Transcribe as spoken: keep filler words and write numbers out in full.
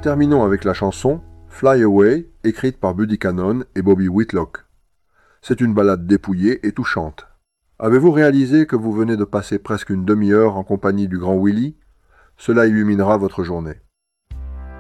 Terminons avec la chanson Fly Away, écrite par Buddy Cannon et Bobby Whitlock. C'est une ballade dépouillée et touchante. Avez-vous réalisé que vous venez de passer presque une demi-heure en compagnie du grand Willie? Cela illuminera votre journée.